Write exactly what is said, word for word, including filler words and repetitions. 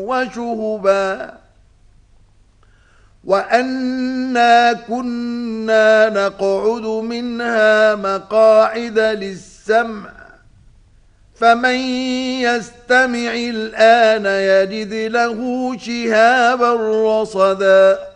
وشهبا وأنا كنا نقعد منها مقاعد للسمع فمن يستمع الآن يجد له شهابا رصدا